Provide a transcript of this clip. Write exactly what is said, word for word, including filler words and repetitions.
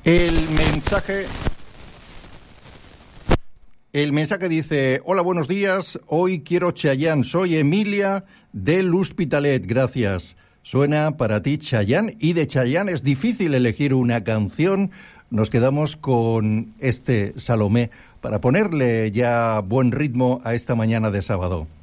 El mensaje... El mensaje dice: hola, buenos días, hoy quiero Chayanne, soy Emilia del Hospitalet, gracias. Suena para ti Chayanne, y de Chayanne es difícil elegir una canción. Nos quedamos con este Salomé para ponerle ya buen ritmo a esta mañana de sábado.